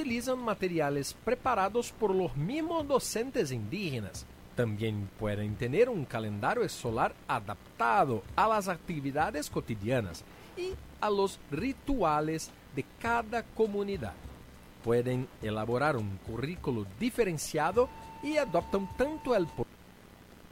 utilizan materiales preparados por los mismos docentes indígenas. También pueden tener un calendario escolar adaptado a las actividades cotidianas y a los rituales de cada comunidad. Pueden elaborar un currículo diferenciado y adoptan tanto el